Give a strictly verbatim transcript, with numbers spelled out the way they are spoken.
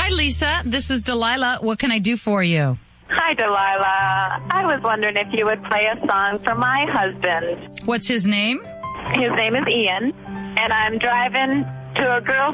Hi, Lisa. This is Delilah. What can I do for you? Hi, Delilah. I was wondering if you would play a song for my husband. What's his name? His name is Ian, and I'm driving to a girls'